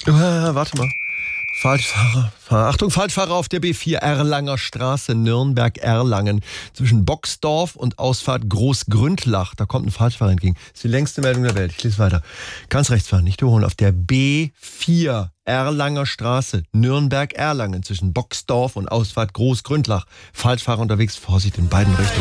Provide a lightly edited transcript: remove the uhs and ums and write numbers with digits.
Warte mal. Falschfahrer. Achtung, Falschfahrer auf der B4 Erlanger Straße, Nürnberg-Erlangen. Zwischen Boxdorf und Ausfahrt Großgründlach. Da kommt ein Falschfahrer entgegen. Das ist die längste Meldung der Welt. Ich lese weiter. Ganz rechts fahren, nicht überholen. Auf der B4 Erlanger Straße, Nürnberg-Erlangen. Zwischen Boxdorf und Ausfahrt Großgründlach. Falschfahrer unterwegs. Vorsicht in beiden Richtungen.